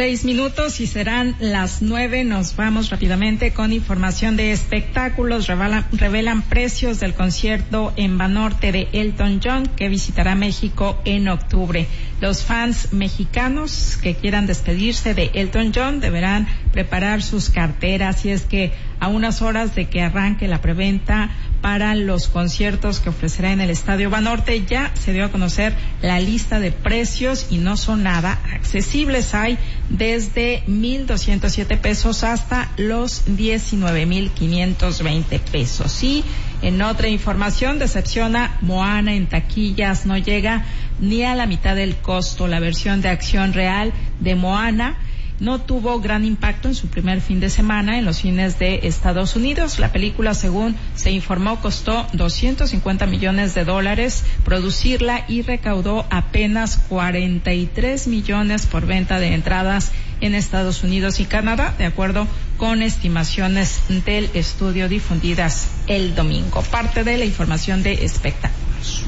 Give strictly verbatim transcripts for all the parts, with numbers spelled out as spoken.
Seis minutos y serán las nueve. Nos vamos rápidamente con información de espectáculos. Revelan, revelan precios del concierto en Banorte de Elton John, que visitará México en octubre. Los fans mexicanos que quieran despedirse de Elton John deberán preparar sus carteras, y es que a unas horas de que arranque la preventa para los conciertos que ofrecerá en el Estadio Banorte, ya se dio a conocer la lista de precios y no son nada accesibles. Hay desde mil doscientos siete pesos hasta los diecinueve mil quinientos veinte pesos. Y en otra información, decepciona Moana en taquillas, no llega ni a la mitad del costo. La versión de acción real de Moana no tuvo gran impacto en su primer fin de semana en los cines de Estados Unidos. La película, según se informó, costó doscientos cincuenta millones de dólares producirla y recaudó apenas cuarenta y tres millones por venta de entradas en Estados Unidos y Canadá, de acuerdo con estimaciones del estudio difundidas el domingo. Parte de la información de espectáculos.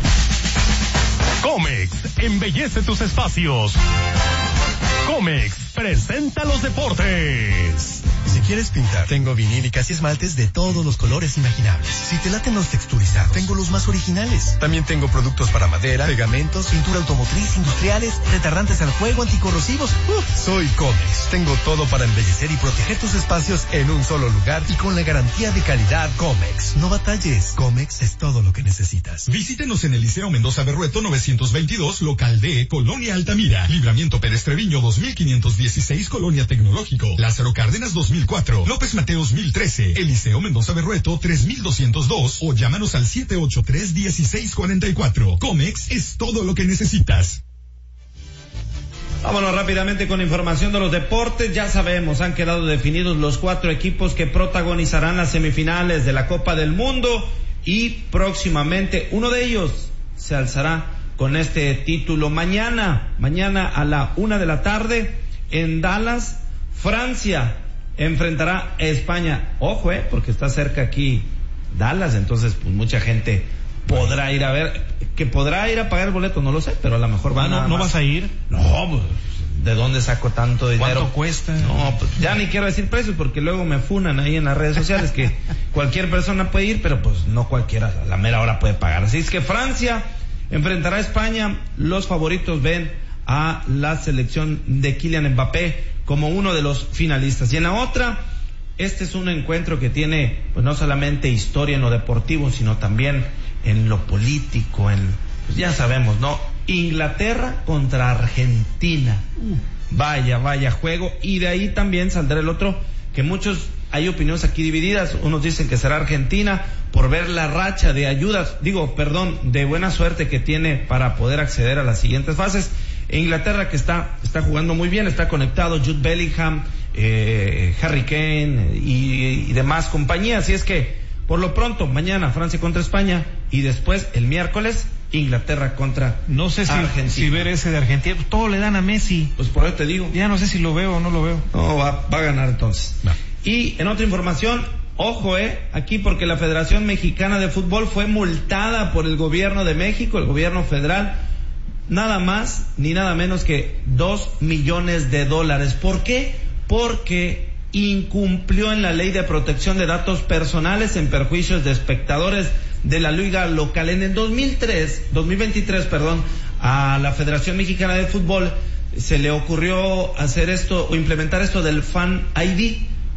Comex embellece tus espacios. Comex presenta los deportes. Si quieres pintar, tengo vinílicas y esmaltes de todos los colores imaginables. Si te laten los texturizados, tengo los más originales. También tengo productos para madera, pegamentos, pintura automotriz, industriales, retardantes al fuego, anticorrosivos. Uf, soy Comex. Tengo todo para embellecer y proteger tus espacios en un solo lugar y con la garantía de calidad Comex. No batalles. Comex es todo lo que necesitas. Visítenos en el Liceo Mendoza Berrueto novecientos veintidós, local D, Colonia Altamira. Libramiento Pérez Treviño dos mil quinientos dieciséis, Colonia Tecnológico. Lázaro Cárdenas dos mil cuatro, López Mateos mil trece, Eliseo Mendoza Berrueto tres mil doscientos dos o llámanos al siete ocho tres, uno seis cuatro cuatro. Comex es todo lo que necesitas. Vámonos rápidamente con información de los deportes. Ya sabemos, han quedado definidos los cuatro equipos que protagonizarán las semifinales de la Copa del Mundo y próximamente uno de ellos se alzará con este título. Mañana, mañana a la una de la tarde en Dallas, Francia enfrentará a España. Ojo, eh, porque está cerca aquí Dallas, entonces pues mucha gente podrá ir a ver, que podrá ir a pagar el boleto, no lo sé, pero a lo mejor va. ¿No, no vas a ir? No, pues, ¿de dónde saco tanto dinero? ¿Cuánto cuesta? No, pues ya ni quiero decir precios porque luego me funan ahí en las redes sociales que cualquier persona puede ir, pero pues no cualquiera a la mera hora puede pagar. Así es que Francia enfrentará a España. Los favoritos ven a la selección de Kylian Mbappé como uno de los finalistas. Y en la otra, este es un encuentro que tiene pues no solamente historia en lo deportivo, sino también en lo político, en, pues ya sabemos, ¿no? Inglaterra contra Argentina. Uh, vaya, vaya juego. Y de ahí también saldrá el otro, que muchos, hay opiniones aquí divididas. Unos dicen que será Argentina por ver la racha de ayudas, digo, perdón, de buena suerte que tiene para poder acceder a las siguientes fases. E Inglaterra, que está está jugando muy bien, está conectado Jude Bellingham, eh, Harry Kane y, y demás compañías. Así es que, por lo pronto, mañana Francia contra España y después, el miércoles, Inglaterra contra no sé si, Argentina. si ver ese de Argentina, pues todo le dan a Messi. Pues por eso te digo. Ya no sé si lo veo o no lo veo. No, va, va a ganar entonces. No. Y en otra información, ojo, eh, aquí porque la Federación Mexicana de Fútbol fue multada por el gobierno de México, el gobierno federal, nada más ni nada menos que dos millones de dólares. ¿Por qué? Porque incumplió en la ley de protección de datos personales en perjuicios de espectadores de la liga local. En el dos mil tres, dos mil veintitrés, perdón, a la Federación Mexicana de Fútbol se le ocurrió hacer esto o implementar esto del Fan I D,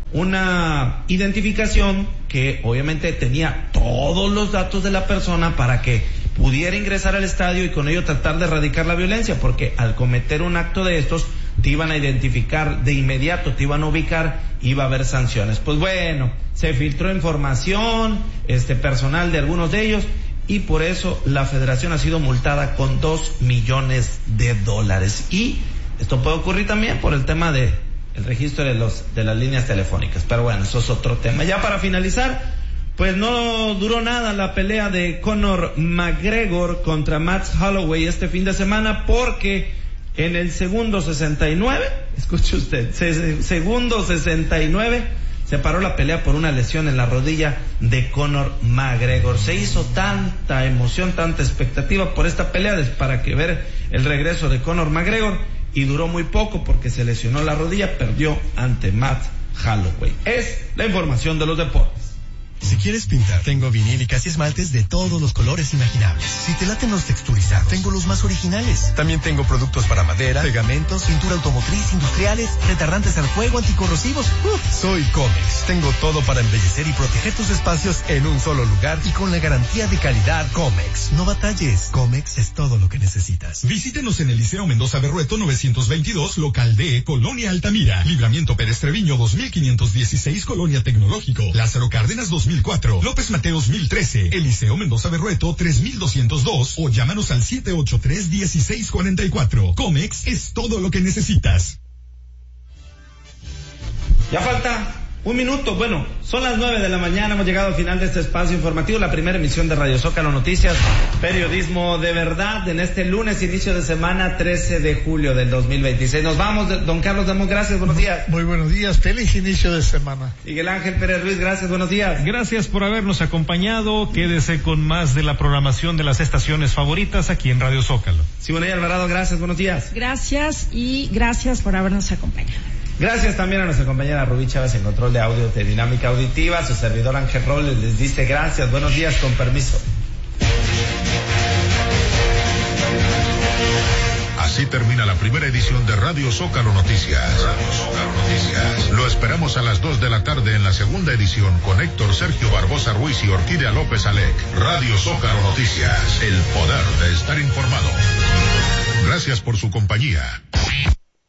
una identificación que obviamente tenía todos los datos de la persona para que pudiera ingresar al estadio y con ello tratar de erradicar la violencia, porque al cometer un acto de estos te iban a identificar de inmediato, te iban a ubicar, iba a haber sanciones. Pues bueno, se filtró información, este personal de algunos de ellos, y por eso la federación ha sido multada con dos millones de dólares. Y esto puede ocurrir también por el tema de el registro de los de las líneas telefónicas, pero bueno, eso es otro tema. Ya para finalizar, pues no duró nada la pelea de Conor McGregor contra Max Holloway este fin de semana, porque en el segundo sesenta y nueve, escuche usted, se, segundo sesenta y nueve, se paró la pelea por una lesión en la rodilla de Conor McGregor. Se hizo tanta emoción, tanta expectativa por esta pelea para que ver el regreso de Conor McGregor, y duró muy poco porque se lesionó la rodilla, perdió ante Matt Holloway. Es la información de los deportes. Si quieres pintar, tengo vinílicas y esmaltes de todos los colores imaginables. Si te laten los texturizados, tengo los más originales. También tengo productos para madera, pegamentos, pintura automotriz, industriales, retardantes al fuego, anticorrosivos. Uf, soy Comex. Tengo todo para embellecer y proteger tus espacios en un solo lugar y con la garantía de calidad Comex. No batalles. Comex es todo lo que necesitas. Visítenos en el Liceo Mendoza Berrueto novecientos veintidós, local D, Colonia Altamira. Libramiento Pérez Treviño dos mil quinientos dieciséis, Colonia Tecnológico. Lázaro Cárdenas dos mil cuatro, López Mateos mil trece, Eliseo Mendoza Berrueto tres mil doscientos dos o llámanos al siete ocho tres, uno seis cuatro cuatro. Comex es todo lo que necesitas. Ya falta un minuto, bueno, son las nueve de la mañana, hemos llegado al final de este espacio informativo, la primera emisión de Radio Zócalo Noticias, periodismo de verdad, en este lunes, inicio de semana, trece de julio del dos mil veintiséis. Nos vamos, don Carlos Damos, gracias, buenos días. Muy buenos días, feliz inicio de semana. Miguel Ángel Pérez Ruiz, gracias, buenos días. Gracias por habernos acompañado, quédese con más de la programación de las estaciones favoritas aquí en Radio Zócalo. Siboney Alvarado, gracias, buenos días. Gracias y gracias por habernos acompañado. Gracias también a nuestra compañera Rubí Chávez en control de audio de Dinámica Auditiva. Su servidor Ángel Robles les dice gracias, buenos días, con permiso. Así termina la primera edición de Radio Zócalo Noticias. Radio Zócalo Noticias. Lo esperamos a las dos de la tarde en la segunda edición con Héctor Sergio Barbosa Ruiz y Orquídea López Alec. Radio Zócalo Noticias. El poder de estar informado. Gracias por su compañía.